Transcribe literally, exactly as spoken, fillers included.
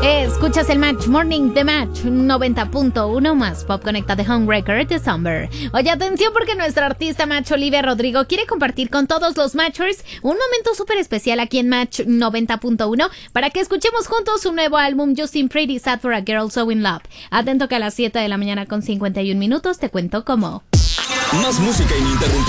Escuchas el Match Morning de Match noventa punto uno más Pop Conecta de Home Record de Summer. Oye, atención porque nuestra artista Match Olivia Rodrigo quiere compartir con todos los Matchers un momento súper especial aquí en Match noventa punto uno para que escuchemos juntos su nuevo álbum Justin Pretty Sad for a Girl So in Love. Atento que a las siete de la mañana con cincuenta y un minutos te cuento cómo. Más música ininterrumpida.